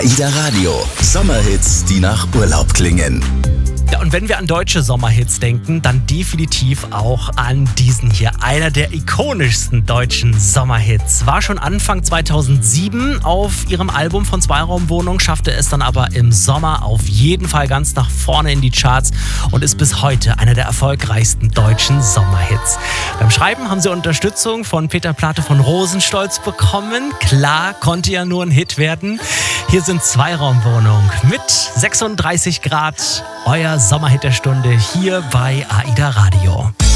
AIDA Radio. Sommerhits, die nach Urlaub klingen. Ja, und wenn wir an deutsche Sommerhits denken, dann definitiv auch an diesen hier. Einer der ikonischsten deutschen Sommerhits. War schon Anfang 2007 auf ihrem Album von Zweiraumwohnung, schaffte es dann aber im Sommer auf jeden Fall ganz nach vorne in die Charts und ist bis heute einer der erfolgreichsten deutschen Sommerhits. Beim Schreiben haben sie Unterstützung von Peter Plate von Rosenstolz bekommen. Klar, konnte ja nur ein Hit werden. Hier sind Zweiraumwohnung mit 36 Grad. Euer Sommerhit der Stunde hier bei AIDA Radio.